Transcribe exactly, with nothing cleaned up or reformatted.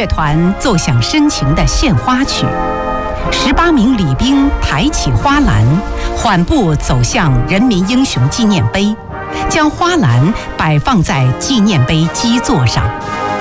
乐团奏响深情的献花曲。十八名礼兵抬起花篮，缓步走向人民英雄纪念碑，将花篮摆放在纪念碑基座上。